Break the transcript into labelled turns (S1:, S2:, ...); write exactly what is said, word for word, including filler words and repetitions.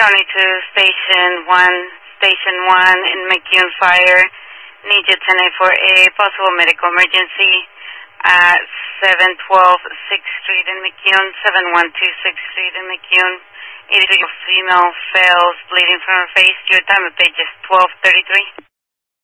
S1: County to Station one, Station one in McCune Fire. Need you tonight for a possible medical emergency at seven twelve sixth Street in McCune, seven one two sixth Street in McCune. eighty-two female fails bleeding from her face. Your time of page is twelve thirty-three.